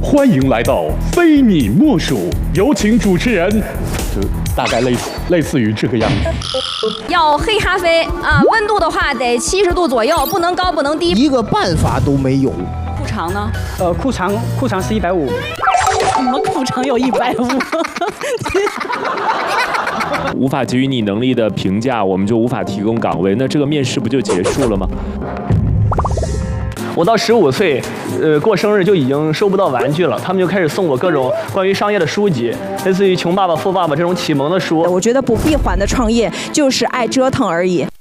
欢迎来到非你莫属，有请主持人，就大概类似于这个样子。 要黑咖啡啊，温度的话得70度左右，不能高不能低。 一个办法都没有。 裤长呢？ 裤长是150。 什么裤长有150？ 无法给予你能力的评价，我们就无法提供岗位，那这个面试不就结束了吗？ 我到15岁，过生日就已经收不到玩具了，他们就开始送我各种关于商业的书籍，类似于《穷爸爸富爸爸》这种启蒙的书。 我觉得不闭环的创业就是爱折腾而已。